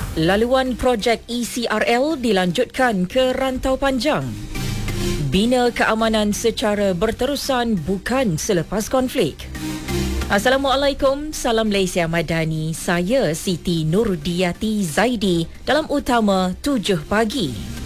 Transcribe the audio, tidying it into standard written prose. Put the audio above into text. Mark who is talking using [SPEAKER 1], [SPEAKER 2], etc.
[SPEAKER 1] Laluan projek ECRL dilanjutkan ke rantau panjang. Bina keamanan secara berterusan bukan selepas konflik. Assalamualaikum, salam Malaysia Madani. Saya Siti Nurdiati Zaidi dalam Utama 7 Pagi.